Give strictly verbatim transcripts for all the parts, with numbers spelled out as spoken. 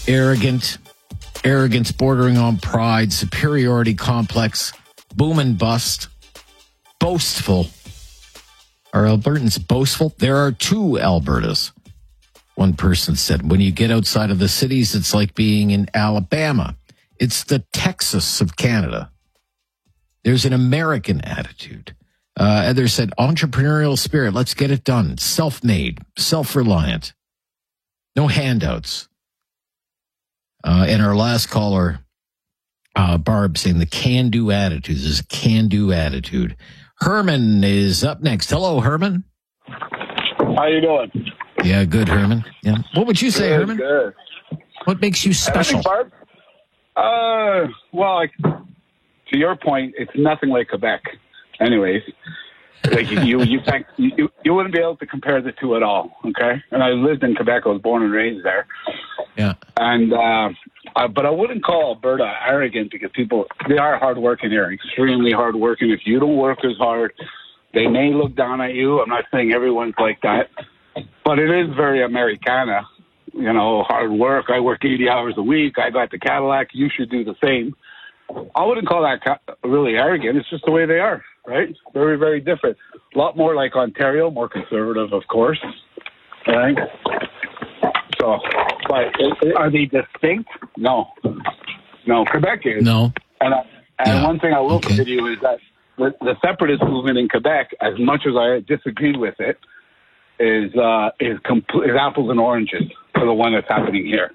arrogant, arrogance bordering on pride, superiority complex, boom and bust, boastful. Are Albertans boastful? There are two Albertas. One person said, when you get outside of the cities, it's like being in Alabama. It's the Texas of Canada. There's an American attitude. Uh, others said, entrepreneurial spirit. Let's get it done. Self-made, self-reliant. No handouts. Uh, and our last caller, uh, Barb, saying the can-do attitude. This is a can-do attitude. Herman is up next. Hello, Herman. How you doing? Yeah, good, Herman. Yeah. What would you say, good, Herman? Good. What makes you special? Barb? Uh, well, like, to your point, it's nothing like Quebec. Anyways, like you, you, can't, you, you wouldn't be able to compare the two at all. Okay, and I lived in Quebec. I was born and raised there. Yeah. And uh, uh, but I wouldn't call Alberta arrogant because people they are hardworking here, extremely hardworking. If you don't work as hard, they may look down at you. I'm not saying everyone's like that, but it is very Americana. You know, hard work. I work eighty hours a week. I got the Cadillac. You should do the same. I wouldn't call that really arrogant. It's just the way they are, right? Very, very different. A lot more like Ontario, more conservative, of course. Right? So, but are they distinct? No. No, Quebec is. No. And, I, and yeah. one thing I will okay. say to you is that the, the separatist movement in Quebec, as much as I disagree with it, is uh, is, compl- is apples and oranges for the one that's happening here.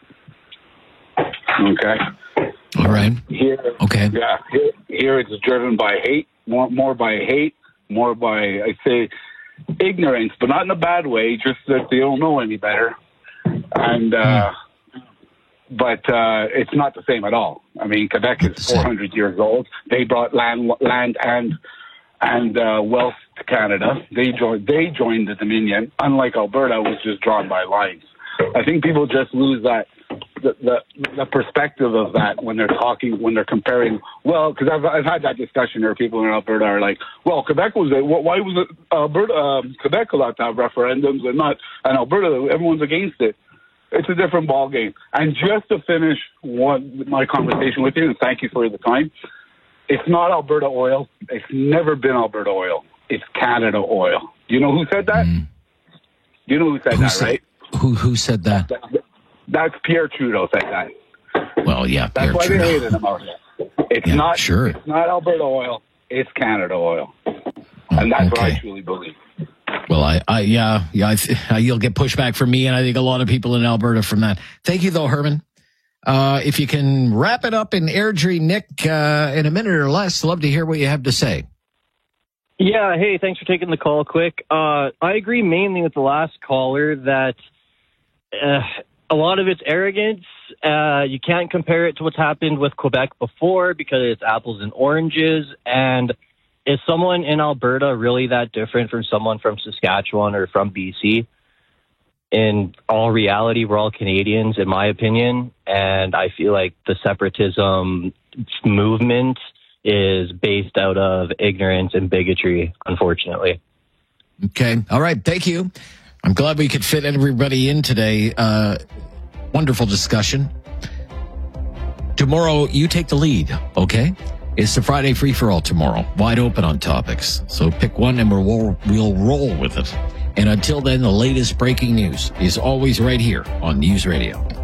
Okay? All right. Here, okay. Yeah. Here, here it's driven by hate, more, more by hate, more by, I say, ignorance, but not in a bad way, just that they don't know any better. And, uh, mm. but, uh, it's not the same at all. I mean, Quebec is four hundred years old. They brought land, land and, and, uh, wealth to Canada. They joined, they joined the Dominion, unlike Alberta, which is drawn by lines. I think people just lose that, the, the, the perspective of that when they're talking, when they're comparing. Well, because I've, I've had that discussion where people in Alberta are like, well, Quebec was, a, why was it Alberta, um, Quebec allowed to have referendums and not, and Alberta, everyone's against it. It's a different ballgame. And just to finish one, my conversation with you, and thank you for the time, it's not Alberta oil. It's never been Alberta oil. It's Canada oil. You know who said that? Mm. You know who said who that, said, right? Who who said that? that, that that's Pierre Trudeau said that. Well, yeah, that's Pierre why Trudeau. they hated him out here. It's yeah, not. Sure. It's not Alberta oil. It's Canada oil, oh, and that's okay. what I truly believe. Well, I, I yeah, yeah, I th- you'll get pushback from me, and I think a lot of people in Alberta from that. Thank you, though, Herman. Uh, if you can wrap it up in Airdrie, Nick, uh, in a minute or less, love to hear what you have to say. Yeah, hey, thanks for taking the call quick. Uh, I agree mainly with the last caller that uh, a lot of it's arrogance. Uh, you can't compare it to what's happened with Quebec before because it's apples and oranges. And is someone in Alberta really that different from someone from Saskatchewan or from B C? In all reality, we're all Canadians, in my opinion. And I feel like the separatism movement is based out of ignorance and bigotry, unfortunately. Okay. All right. Thank you. I'm glad we could fit everybody in today. Uh, wonderful discussion. Tomorrow, you take the lead, okay? It's the Friday free-for-all tomorrow. Wide open on topics. So pick one and we'll, we'll roll with it. And until then, the latest breaking news is always right here on News Radio.